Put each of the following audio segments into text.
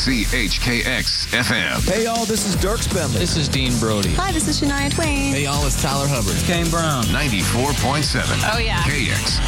CHKX-FM. Hey, y'all, this is Dirk Bentley. This is Dean Brody. Hi, this is Shania Twain. Hey, y'all, it's Tyler Hubbard. Kane Brown. 94.7. Oh, yeah. KX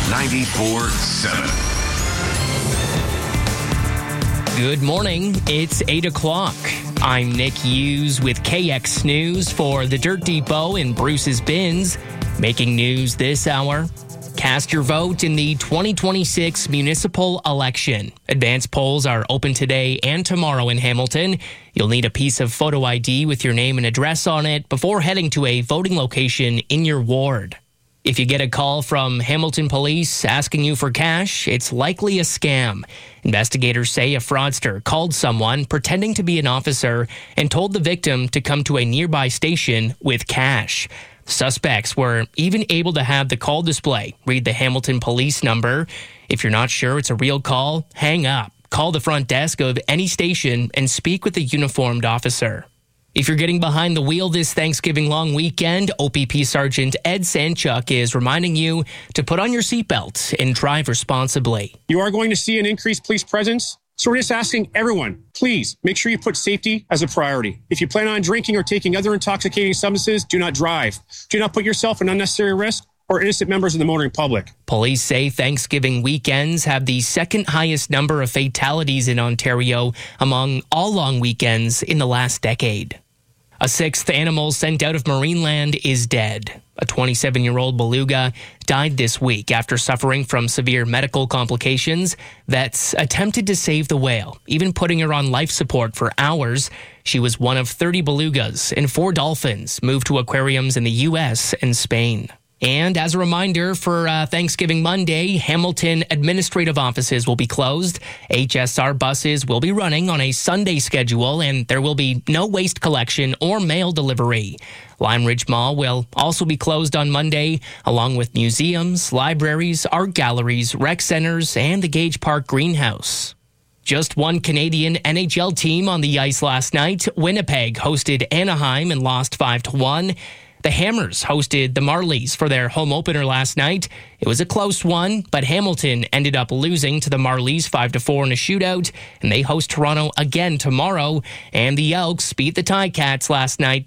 94.7. Good morning. It's 8 o'clock. I'm Nick Hughes with KX News for the Dirt Depot and Bruce's Bins. Making news this hour. Cast your vote in the 2026 municipal election. Advance polls are open today and tomorrow in Hamilton. You'll need a piece of photo ID with your name and address on it before heading to a voting location in your ward. If you get a call from Hamilton Police asking you for cash, it's likely a scam. Investigators say a fraudster called someone pretending to be an officer and told the victim to come to a nearby station with cash. Suspects were even able to have the call display read the Hamilton Police number. If you're not sure it's a real call, hang up. Call the front desk of any station and speak with a uniformed officer. If you're getting behind the wheel this Thanksgiving long weekend, OPP Sergeant Ed Sanchuk is reminding you to put on your seatbelt and drive responsibly. You are going to see an increased police presence. So we're just asking everyone, please make sure you put safety as a priority. If you plan on drinking or taking other intoxicating substances, do not drive. Do not put yourself in unnecessary risk or innocent members of the motoring public. Police say Thanksgiving weekends have the second highest number of fatalities in Ontario among all long weekends in the last decade. A sixth animal sent out of Marineland is dead. A 27-year-old beluga died this week after suffering from severe medical complications. Vets attempted to save the whale, even putting her on life support for hours. She was one of 30 belugas and 4 dolphins moved to aquariums in the U.S. and Spain. And as a reminder, for Thanksgiving Monday, Hamilton administrative offices will be closed. HSR buses will be running on a Sunday schedule, and there will be no waste collection or mail delivery. Lime Ridge Mall will also be closed on Monday, along with museums, libraries, art galleries, rec centers, and the Gage Park Greenhouse. Just one Canadian NHL team on the ice last night. Winnipeg hosted Anaheim and lost 5-1. The Hammers hosted the Marlies for their home opener last night. It was a close one, but Hamilton ended up losing to the Marlies 5-4 in a shootout, and they host Toronto again tomorrow. And the Elks beat the Ticats last night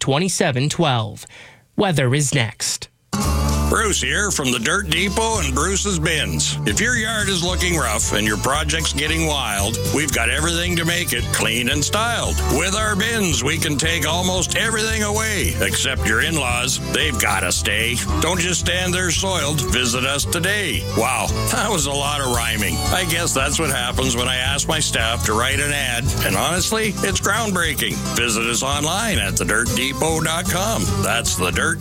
27-12. Weather is next. Bruce here from the Dirt Depot and Bruce's Bins. If your yard is looking rough and your project's getting wild, we've got everything to make it clean and styled. With our bins, we can take almost everything away, except your in-laws. They've got to stay. Don't just stand there soiled. Visit us today. Wow, that was a lot of rhyming. I guess that's what happens when I ask my staff to write an ad. And honestly, it's groundbreaking. Visit us online at thedirtdepot.com. That's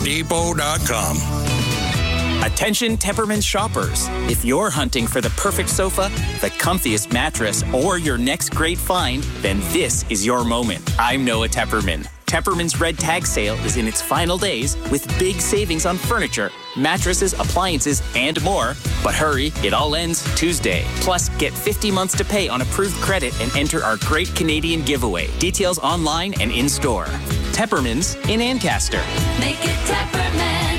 thedirtdepot.com. Attention Tepperman shoppers. If you're hunting for the perfect sofa, the comfiest mattress, or your next great find, then this is your moment. I'm Noah Tepperman. Tepperman's Red Tag Sale is in its final days with big savings on furniture, mattresses, appliances, and more. But hurry, it all ends Tuesday. Plus, get 50 months to pay on approved credit and enter our Great Canadian Giveaway. Details online and in-store. Tepperman's in Ancaster. Make it Tepperman's.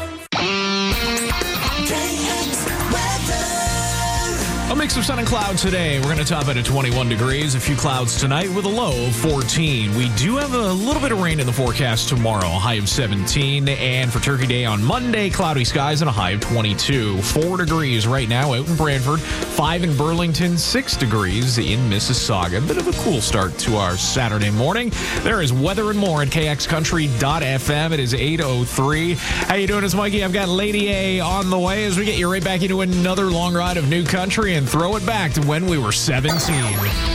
A mix of sun and clouds today. We're going to top it at 21 degrees. A few clouds tonight with a low of 14. We do have a little bit of rain in the forecast tomorrow, a high of 17. And for Turkey Day on Monday, cloudy skies and a high of 22. 4 degrees right now out in Brantford, 5 in Burlington, 6 degrees in Mississauga. A bit of a cool start to our Saturday morning. There is weather and more at kxcountry.fm. It is 8:03. How you doing? It's Mikey. I've got Lady A on the way as we get you right back into another long ride of new country and throw it back to when we were 17.